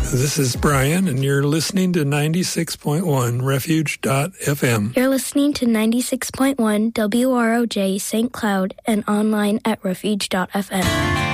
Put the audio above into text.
This is Brian, and you're listening to 96.1 Refuge.fm. You're listening to 96.1 WROJ St. Cloud and online at Refuge.fm.